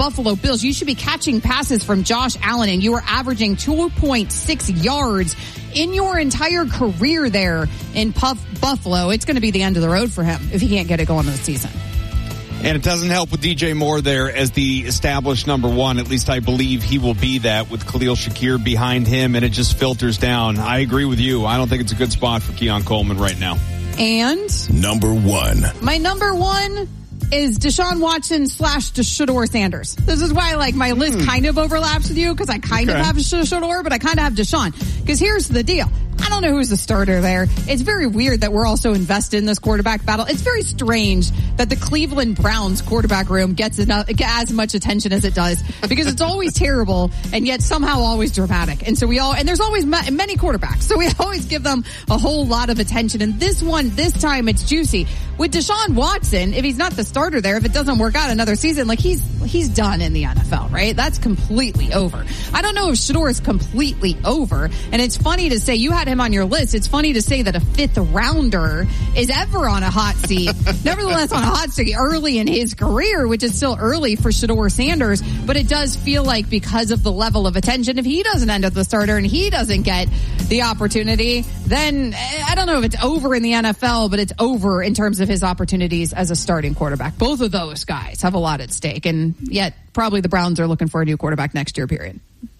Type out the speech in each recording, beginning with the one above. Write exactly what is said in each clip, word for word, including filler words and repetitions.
Buffalo Bills. You should be catching passes from Josh Allen, and you are averaging two point six yards in your entire career there in Puff Buffalo. It's going to be the end of the road for him if he can't get it going this season. And it doesn't help with D J Moore there as the established number one. At least I believe he will be that with Khalil Shakir behind him, and it just filters down. I agree with you. I don't think it's a good spot for Keon Coleman right now. And number one. My number one is Deshaun Watson slash Shedeur Sanders. This is why, like, my list hmm. kind of overlaps with you, because I kind okay. of have Shedeur, but I kind of have Deshaun. Because here's the deal. I don't know who's the starter there. It's very weird that we're also invested in this quarterback battle. It's very strange that the Cleveland Browns quarterback room gets enough, as much attention as it does, because it's always terrible and yet somehow always dramatic. And so we all, and there's always ma- many quarterbacks, so we always give them a whole lot of attention. And this one, this time it's juicy. With Deshaun Watson, if he's not the starter there, if it doesn't work out another season, like he's, he's done in the N F L, right? That's completely over. I don't know if Shedeur is completely over. And it's funny to say, you had him on your list. It's funny to say that a fifth rounder is ever on a hot seat. Nevertheless, on a hot seat early in his career, which is still early for Shedeur Sanders. But it does feel like because of the level of attention, if he doesn't end up the starter and he doesn't get the opportunity, then I don't know if it's over in the N F L, but it's over in terms of his opportunities as a starting quarterback. Both of those guys have a lot at stake, and yet probably the Browns are looking for a new quarterback next year, period.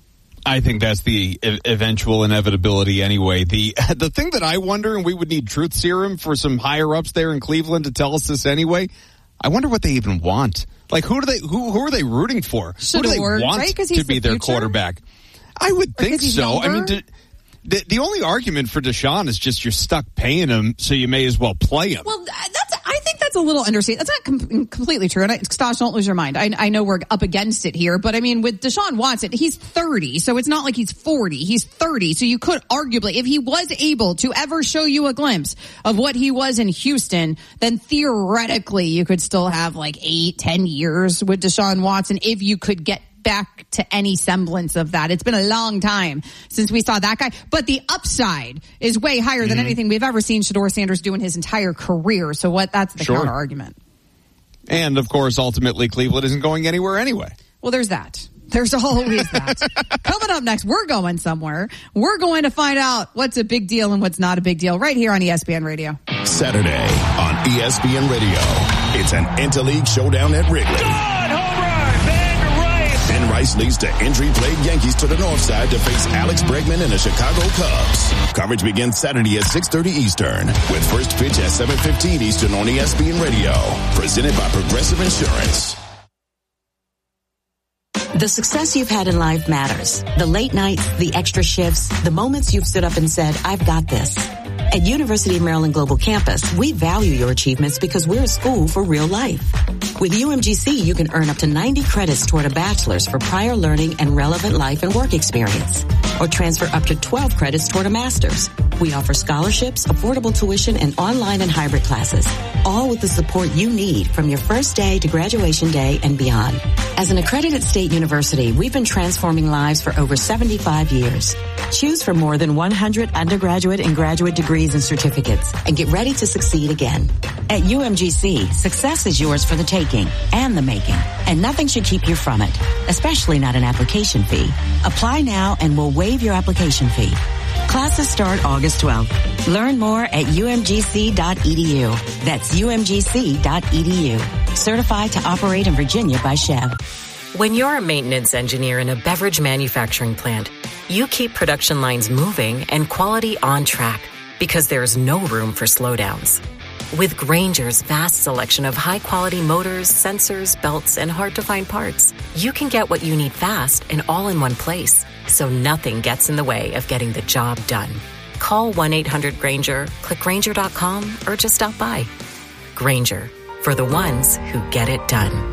I think that's the e- eventual inevitability anyway. The the thing that I wonder, and we would need truth serum for some higher ups there in Cleveland to tell us this anyway, I wonder what they even want. Like, who do they who who are they rooting for? Shedeur, who do they want right? to be the their future? quarterback? I would think so. Younger? I mean, d- the the only argument for Deshaun is just you're stuck paying him, so you may as well play him. Well, that's I think that's a little understated. That's not com- completely true. And I, Stosh, don't lose your mind. I, I know we're up against it here, but I mean, with Deshaun Watson, he's thirty, so it's not like he's forty. He's thirty, so you could arguably, if he was able to ever show you a glimpse of what he was in Houston, then theoretically you could still have like eight, ten years with Deshaun Watson if you could get back to any semblance of that. It's been a long time since we saw that guy, but the upside is way higher mm-hmm. than anything we've ever seen Shedeur Sanders do in his entire career. So what? That's the sure. counter argument. And of course, ultimately, Cleveland isn't going anywhere anyway. Well, there's that. There's always that. Coming up next, we're going somewhere. We're going to find out what's a big deal and what's not a big deal right here on E S P N Radio. Saturday on E S P N Radio, it's an interleague showdown at Wrigley. God, home run, Ben Rice. Ben Rice leads the injury-plagued Yankees to the north side to face Alex Bregman and the Chicago Cubs. Coverage begins Saturday at six thirty Eastern, with first pitch at seven fifteen Eastern on E S P N Radio. Presented by Progressive Insurance. The success you've had in life matters. The late nights, the extra shifts, the moments you've stood up and said, I've got this. At University of Maryland Global Campus, we value your achievements because we're a school for real life. With U M G C, you can earn up to ninety credits toward a bachelor's for prior learning and relevant life and work experience, or transfer up to twelve credits toward a master's. We offer scholarships, affordable tuition, and online and hybrid classes, all with the support you need from your first day to graduation day and beyond. As an accredited state university, we've been transforming lives for over seventy-five years. Choose from more than one hundred undergraduate and graduate degrees and certificates, and get ready to succeed again. At U M G C, success is yours for the taking and the making, and nothing should keep you from it, especially not an application fee. Apply now and we'll waive your application fee. Classes start August twelfth. Learn more at U M G C dot E D U. That's U M G C dot E D U. Certified to operate in Virginia by Chev. When you're a maintenance engineer in a beverage manufacturing plant, you keep production lines moving and quality on track because there's no room for slowdowns. With Grainger's vast selection of high-quality motors, sensors, belts, and hard-to-find parts, you can get what you need fast and all in one place, so nothing gets in the way of getting the job done. Call one eight hundred Grainger, click Grainger dot com, or just stop by. Grainger, for the ones who get it done.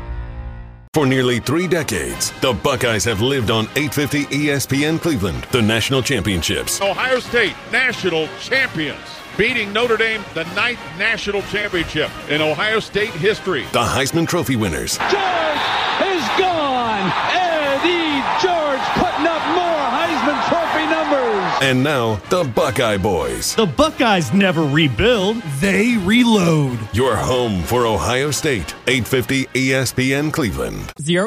For nearly three decades, the Buckeyes have lived on eight fifty E S P N Cleveland, the national championships. Ohio State national champions, beating Notre Dame, the ninth national championship in Ohio State history. The Heisman Trophy winners. George is gone. Eddie George putting up more Heisman Trophy numbers. And now, the Buckeye Boys. The Buckeyes never rebuild, they reload. Your home for Ohio State, eight fifty E S P N Cleveland. Zero